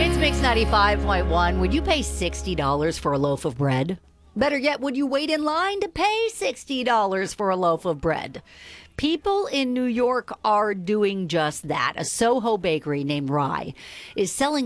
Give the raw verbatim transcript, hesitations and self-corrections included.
It's Mix ninety-five point one. Would you pay sixty dollars for a loaf of bread? Better yet, would you wait in line to pay sixty dollars for a loaf of bread? People in New York are doing just that. A Soho bakery named Rye is selling